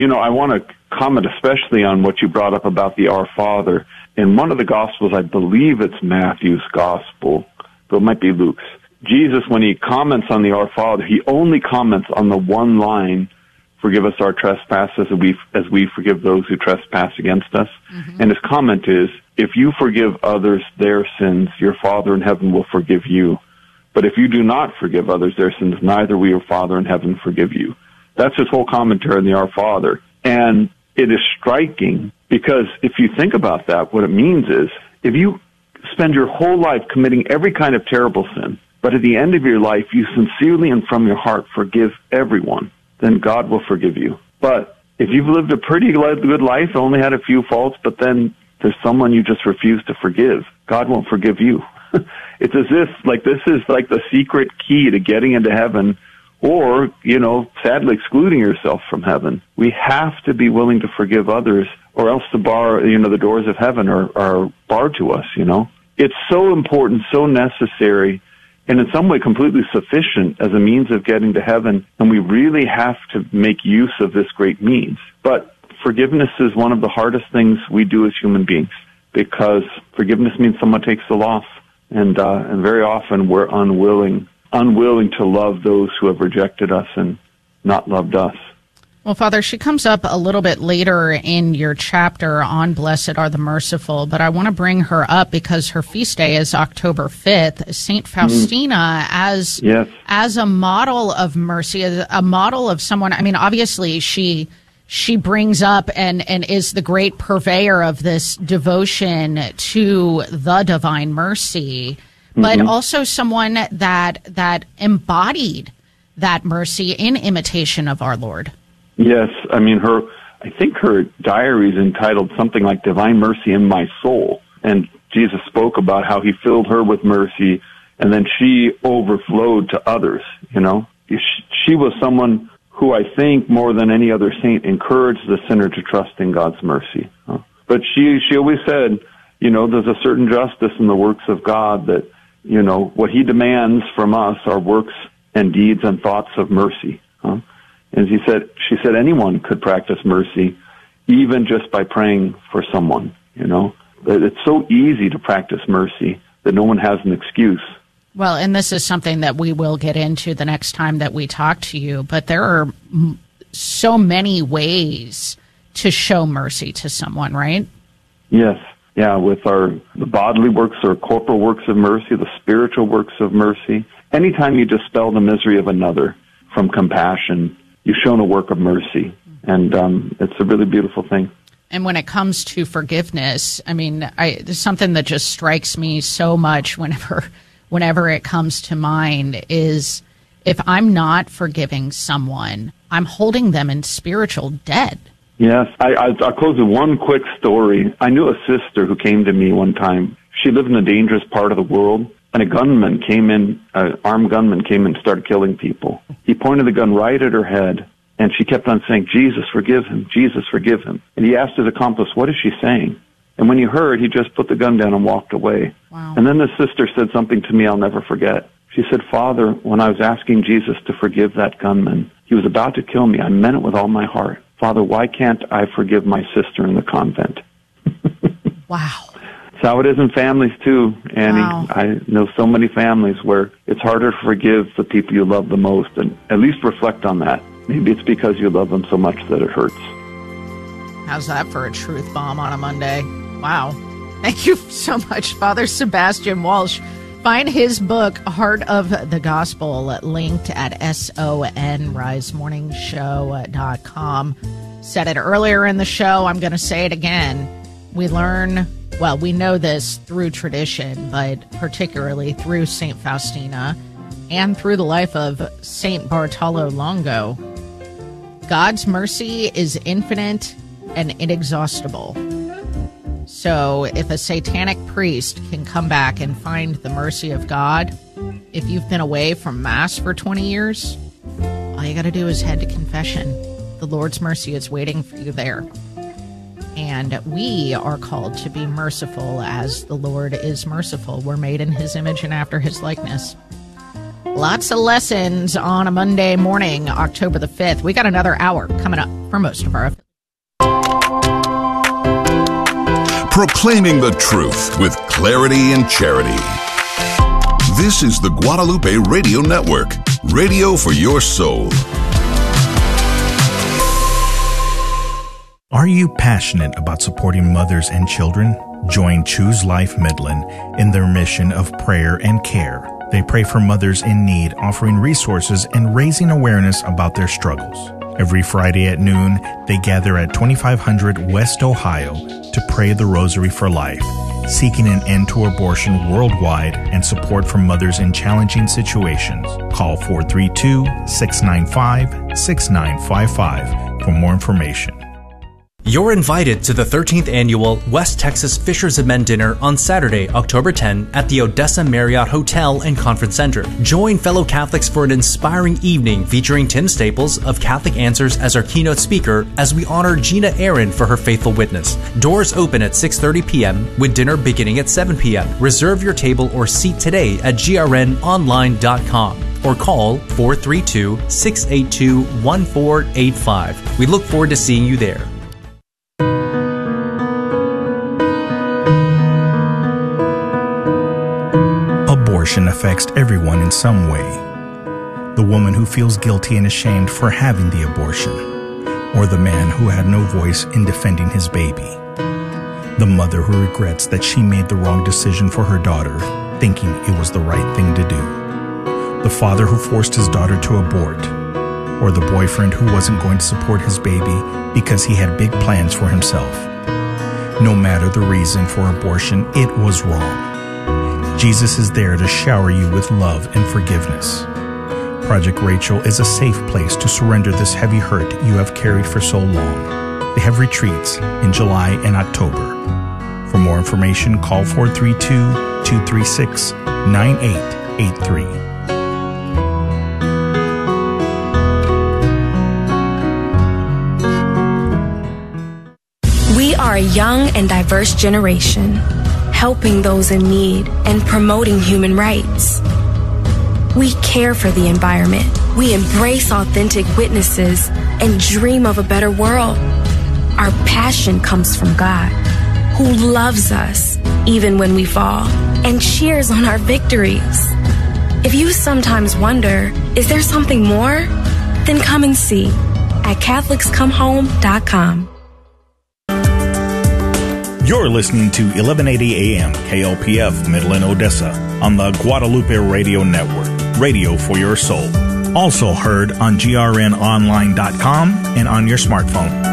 I want to comment especially on what you brought up about the Our Father. In one of the Gospels, I believe it's Matthew's Gospel, though it might be Luke's. Jesus, when he comments on the Our Father, he only comments on the one line, forgive us our trespasses as we forgive those who trespass against us. Mm-hmm. And his comment is, if you forgive others their sins, your Father in heaven will forgive you. But if you do not forgive others their sins, neither will your Father in heaven forgive you. That's his whole commentary on the Our Father. And it is striking because if you think about that, what it means is if you spend your whole life committing every kind of terrible sin, but at the end of your life you sincerely and from your heart forgive everyone, then God will forgive you. But if you've lived a pretty good life, only had a few faults, but then there's someone you just refuse to forgive, God won't forgive you. It's as if this is like the secret key to getting into heaven, or, sadly excluding yourself from heaven. We have to be willing to forgive others, or else the doors of heaven are barred to us, It's so important, so necessary, and in some way completely sufficient as a means of getting to heaven, and we really have to make use of this great means. But forgiveness is one of the hardest things we do as human beings, because forgiveness means someone takes the loss, and very often we're unwilling to love those who have rejected us and not loved us. Well, Father, she comes up a little bit later in your chapter on Blessed Are the Merciful, but I want to bring her up because her feast day is October 5th. St. Faustina, as a model of mercy, as a model of someone, obviously she brings up and is the great purveyor of this devotion to the divine mercy, but also someone that embodied that mercy in imitation of our Lord. Yes, I think her diary is entitled something like Divine Mercy in My Soul. And Jesus spoke about how he filled her with mercy, and then she overflowed to others, She was someone who I think more than any other saint encouraged the sinner to trust in God's mercy. But she always said, there's a certain justice in the works of God that, what he demands from us are works and deeds and thoughts of mercy. And she said anyone could practice mercy, even just by praying for someone, It's so easy to practice mercy that no one has an excuse. Well, and this is something that we will get into the next time that we talk to you, but there are so many ways to show mercy to someone, right? Yes. Yeah, with the bodily works or corporal works of mercy, the spiritual works of mercy. Anytime you dispel the misery of another from compassion, you've shown a work of mercy, and it's a really beautiful thing. And when it comes to forgiveness, there's something that just strikes me so much whenever it comes to mind is if I'm not forgiving someone, I'm holding them in spiritual debt. Yes, I'll close with one quick story. I knew a sister who came to me one time. She lived in a dangerous part of the world, and an armed gunman came in and started killing people. He pointed the gun right at her head, and she kept on saying, "Jesus, forgive him, Jesus, forgive him." And he asked his accomplice, "What is she saying?" And when he heard, he just put the gun down and walked away. Wow. And then the sister said something to me I'll never forget. She said, "Father, when I was asking Jesus to forgive that gunman, he was about to kill me. I meant it with all my heart. Father, why can't I forgive my sister in the convent?" Wow. That's how it is in families, too, Annie. Wow. I know so many families where it's harder to forgive the people you love the most, and at least reflect on that. Maybe it's because you love them so much that it hurts. How's that for a truth bomb on a Monday? Wow. Thank you so much, Father Sebastian Walsh. Find his book, Heart of the Gospel, linked at sonrisemorningshow.com. Said it earlier in the show. I'm going to say it again. We know this through tradition, but particularly through St. Faustina and through the life of St. Bartolo Longo. God's mercy is infinite and inexhaustible. So if a satanic priest can come back and find the mercy of God, if you've been away from Mass for 20 years, all you got to do is head to confession. The Lord's mercy is waiting for you there. And we are called to be merciful as the Lord is merciful. We're made in his image and after his likeness. Lots of lessons on a Monday morning, October the 5th. We got another hour coming up for most of our... Proclaiming the truth with clarity and charity. This is the Guadalupe Radio Network, radio for your soul. Are you passionate about supporting mothers and children? Join Choose Life Midland in their mission of prayer and care. They pray for mothers in need, offering resources and raising awareness about their struggles. Every Friday at noon, they gather at 2500 West Ohio to pray the Rosary for Life, seeking an end to abortion worldwide and support for mothers in challenging situations. Call 432-695-6955 for more information. You're invited to the 13th Annual West Texas Fishers of Men Dinner on Saturday, October 10 at the Odessa Marriott Hotel and Conference Center. Join fellow Catholics for an inspiring evening featuring Tim Staples of Catholic Answers as our keynote speaker as we honor Gina Aaron for her faithful witness. Doors open at 6:30 p.m. with dinner beginning at 7 p.m. Reserve your table or seat today at grnonline.com. or call 432-682-1485. We look forward to seeing you there. Abortion affects everyone in some way. The woman who feels guilty and ashamed for having the abortion, or the man who had no voice in defending his baby. The mother who regrets that she made the wrong decision for her daughter, thinking it was the right thing to do. The father who forced his daughter to abort, or the boyfriend who wasn't going to support his baby because he had big plans for himself. No matter the reason for abortion, it was wrong. Jesus is there to shower you with love and forgiveness. Project Rachel is a safe place to surrender this heavy hurt you have carried for so long. They have retreats in July and October. For more information, call 432-236-9883. We are a young and diverse generation, helping those in need and promoting human rights. We care for the environment. We embrace authentic witnesses and dream of a better world. Our passion comes from God, who loves us even when we fall and cheers on our victories. If you sometimes wonder, is there something more? Then come and see at CatholicsComeHome.com. You're listening to 1180 AM KLPF Midland, Odessa on the Guadalupe Radio Network, radio for your soul. Also heard on grnonline.com and on your smartphone.